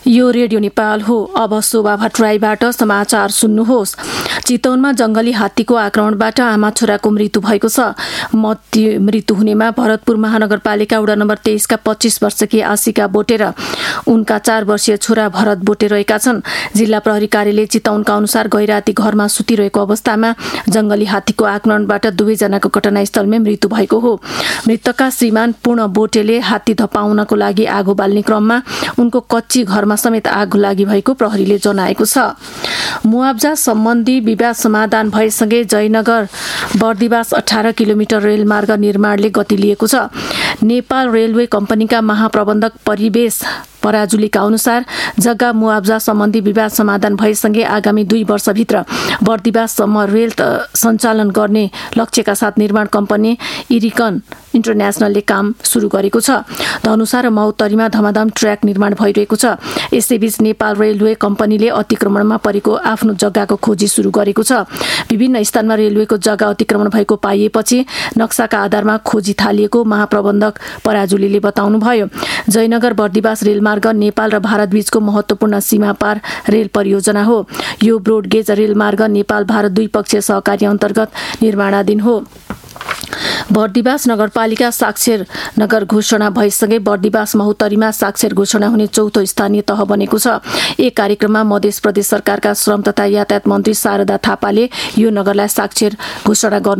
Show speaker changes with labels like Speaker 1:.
Speaker 1: यो रेडियो नेपाल हो। अब शोभा भट्टराईबाट समाचार सुन्नुहोस्। चितवनमा जंगली हात्तीको आक्रमणबाट आमा छोराको मृत्यु भएको छ। मृत्यु हुनेमा भरतपुर महानगरपालिका वडा नम्बर 23 का 25 वर्षकी आशिका बोटे र उनका 4 वर्षीय छोरा भरत बोटे रहेका छन्। जिल्ला प्रहरी कार्यालय चितवनका अनुसार गैराती घरमा सुतिरहेको अवस्थामा जंगली हात्तीको आक्रमणबाट दुवैजनाको घटनास्थलमै मृत्यु भएको हो। मृतकका श्रीमान पूर्ण बोटेले हात्ती धपाउनको लागि आगो बाल्ने क्रममा उनको कच्ची घरमा समेत आगो लागि भएको प्रहरीले जनाएको छ। मुआब्जा सम्बन्धी विवाद समाधान भएसँगै जयनगर बर्दिवास 18 किलोमिटर रेलमार्ग निर्माणले गति लिएको छ। नेपाल रेलवे कम्पनीका महाप्रबन्धक परिवेश पराजुलीका अनुसार जग्गा मुआब्जा सम्बन्धी विवाद समाधान भएसँगै आगामी 2 वर्षभित्र बर्दिवाससम्म रेल सञ्चालन गर्ने लक्ष्यका साथ निर्माण कम्पनी इरिकन इन्टरनेसनलले काम सुरु गरेको छ। धनुषा र मौतरीमा धमाधम ट्र्याक निर्माण भइरहेको छ। यसैबीच नेपाल रेलवे कम्पनीले अतिक्रमणमा परेको आफ्नो जग्गाको खोजी सुरु गरेको छ। विभिन्न स्थानमा रेलवेको जग्गा अतिक्रमण भएको पाइएपछि नक्साका आधारमा खोजी थालिएको महाप्रबन्धक पराजुलीले बताउनुभयो। जयनगर बर्दिवास रेलमार्ग नेपाल र भारत बीचको महत्त्वपूर्ण सीमापार रेल परियोजना हो। यो ब्रोडगेज रेलमार्ग नेपाल भारत द्विपक्षीय सहकारी अन्तर्गत निर्माणाधीन हो। बर्दिवास नगरपालिका साक्षर नगर घोषणा भएसँगै बर्दिवास महोत्तरीमा साक्षर घोषणा हुने चौथो स्थानीय तह बनेको छ। एक कार्यक्रममा मध्य प्रदेश सरकारका श्रम तथा यातायात मन्त्री शारदा थापाले यो नगरलाई साक्षर घोषणा गर्नु